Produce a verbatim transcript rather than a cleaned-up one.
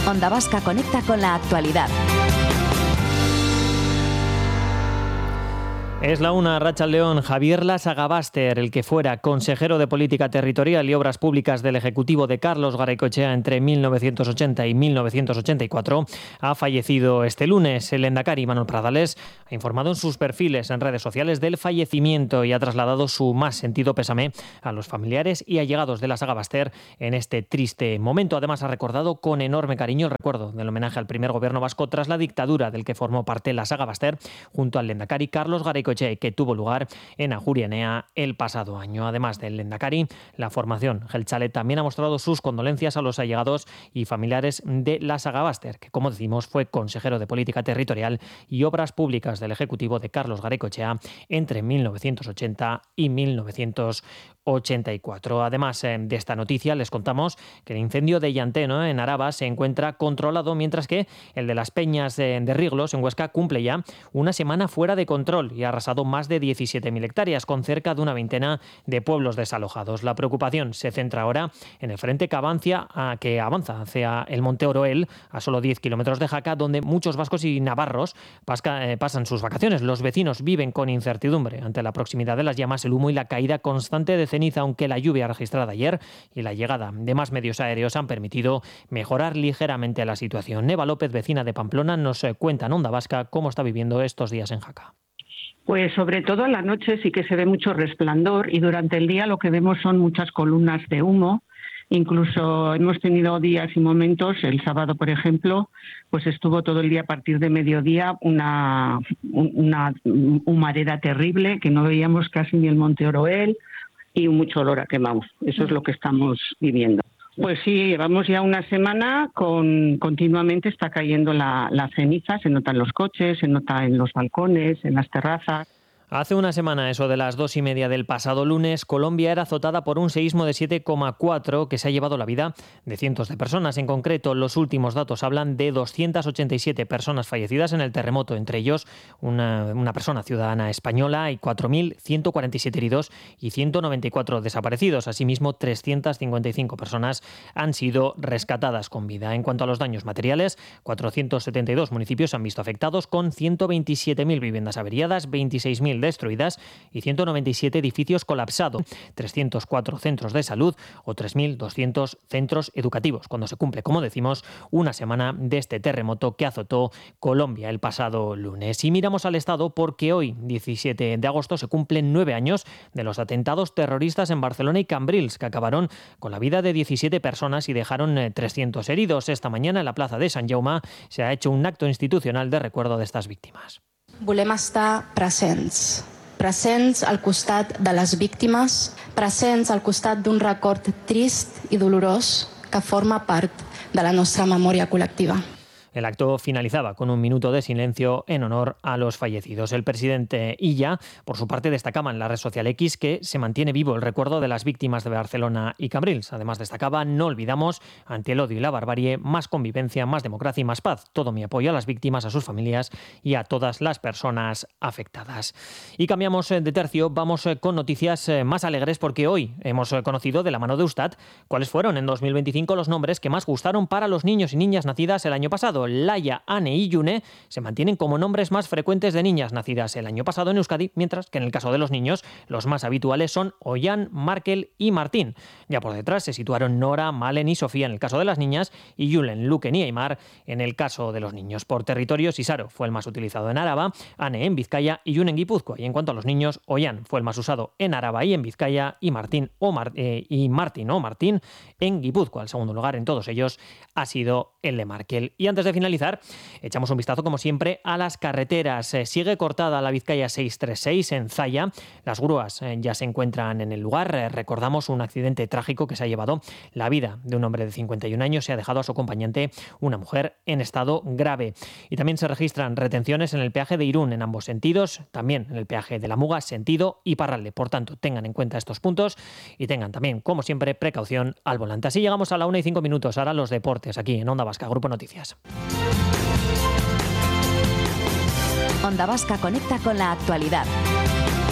Onda Vasca conecta con la actualidad. Es la una, Arratsaldeon. Javier Lasagabaster, el que fuera consejero de Política Territorial y Obras Públicas del Ejecutivo de Carlos Garaikoetxea entre mil novecientos ochenta y mil novecientos ochenta y cuatro, ha fallecido este lunes. El lehendakari Manuel Pradales ha informado en sus perfiles en redes sociales del fallecimiento y ha trasladado su más sentido pésame a los familiares y allegados de Lasagabaster en este triste momento. Además, ha recordado con enorme cariño el recuerdo del homenaje al primer gobierno vasco tras la dictadura del que formó parte Lasagabaster junto al lehendakari Carlos Garaikoetxea, que tuvo lugar en Ajuria Enea el pasado año. Además del lehendakari, la formación Jeltzale también ha mostrado sus condolencias a los allegados y familiares de Lasagabaster, que, como decimos, fue consejero de Política Territorial y Obras Públicas del Ejecutivo de Carlos Garaikoetxea entre mil novecientos ochenta y mil novecientos ochenta y cuatro. Además de esta noticia, les contamos que el incendio de Llanteno en Araba se encuentra controlado, mientras que el de las Peñas de Riglos en Huesca cumple ya una semana fuera de control y ha arrasado más de diecisiete mil hectáreas, con cerca de una veintena de pueblos desalojados. La preocupación se centra ahora en el frente que avanza, que avanza hacia el Monte Oroel, a solo diez kilómetros de Jaca, donde muchos vascos y navarros pasan sus vacaciones. Los vecinos viven con incertidumbre ante la proximidad de las llamas, el humo y la caída constante de ceniza, aunque la lluvia registrada ayer y la llegada de más medios aéreos han permitido mejorar ligeramente la situación. Neva López, vecina de Pamplona, nos cuenta en Onda Vasca cómo está viviendo estos días en Jaca. Pues sobre todo en la noche sí que se ve mucho resplandor y durante el día lo que vemos son muchas columnas de humo. Incluso hemos tenido días y momentos, el sábado por ejemplo, pues estuvo todo el día a partir de mediodía una, una humareda terrible que no veíamos casi ni el Monte Oroel y mucho olor a quemado. Eso es lo que estamos viviendo. Pues sí, llevamos ya una semana con continuamente está cayendo la, la ceniza, se nota en los coches, se nota en los balcones, en las terrazas. Hace una semana, eso de las dos y media del pasado lunes, Colombia era azotada por un seísmo de siete coma cuatro que se ha llevado la vida de cientos de personas. En concreto, los últimos datos hablan de doscientas ochenta y siete personas fallecidas en el terremoto, entre ellos una, una persona ciudadana española y cuatro mil ciento cuarenta y siete heridos y ciento noventa y cuatro desaparecidos. Asimismo, trescientas cincuenta y cinco personas han sido rescatadas con vida. En cuanto a los daños materiales, cuatrocientos setenta y dos municipios se han visto afectados, con ciento veintisiete mil viviendas averiadas, veintiséis mil destruidas y ciento noventa y siete edificios colapsados, trescientos cuatro centros de salud o tres mil doscientos centros educativos, cuando se cumple, como decimos, una semana de este terremoto que azotó Colombia el pasado lunes. Y miramos al Estado porque hoy, diecisiete de agosto, se cumplen nueve años de los atentados terroristas en Barcelona y Cambrils, que acabaron con la vida de diecisiete personas y dejaron trescientos heridos. Esta mañana en la plaza de Sant Jaume se ha hecho un acto institucional de recuerdo de estas víctimas. Volem estar presents, presents al costat de les víctimes, presents al costat d'un record trist i dolorós que forma part de la nostra memòria col·lectiva. El acto finalizaba con un minuto de silencio en honor a los fallecidos. El presidente Illa, por su parte, destacaba en la red social X que se mantiene vivo el recuerdo de las víctimas de Barcelona y Cambrils. Además, destacaba: no olvidamos, ante el odio y la barbarie, más convivencia, más democracia y más paz. Todo mi apoyo a las víctimas, a sus familias y a todas las personas afectadas. Y cambiamos de tercio, vamos con noticias más alegres, porque hoy hemos conocido de la mano de Eustat cuáles fueron en dos mil veinticinco los nombres que más gustaron para los niños y niñas nacidas el año pasado. Laia, Ane y Yune se mantienen como nombres más frecuentes de niñas nacidas el año pasado en Euskadi, mientras que en el caso de los niños los más habituales son Ollán, Markel y Martín. Ya por detrás se situaron Nora, Malen y Sofía en el caso de las niñas y Julen, Luken y Aimar en el caso de los niños. Por territorio, Sisaro fue el más utilizado en Araba, Ane en Vizcaya y Yune en Guipúzcoa. Y en cuanto a los niños, Ollán fue el más usado en Araba y en Vizcaya y Martín o Mar- eh, y Martín o Martín en Guipúzcoa. El segundo lugar en todos ellos ha sido el de Markel. Y antes de finalizar, echamos un vistazo, como siempre, a las carreteras. Eh, sigue cortada la Vizcaya seiscientos treinta y seis en Zalla. Las grúas eh, ya se encuentran en el lugar. Eh, recordamos un accidente trágico que se ha llevado la vida de un hombre de cincuenta y un años. Se ha dejado a su acompañante, una mujer, en estado grave. Y también se registran retenciones en el peaje de Irún en ambos sentidos, también en el peaje de la Muga, sentido Iparralde. Por tanto, tengan en cuenta estos puntos y tengan también, como siempre, precaución al volante. Así llegamos a la una y cinco minutos. Ahora los deportes, aquí en Onda Vasca, Grupo Noticias. Onda Vasca conecta con la actualidad.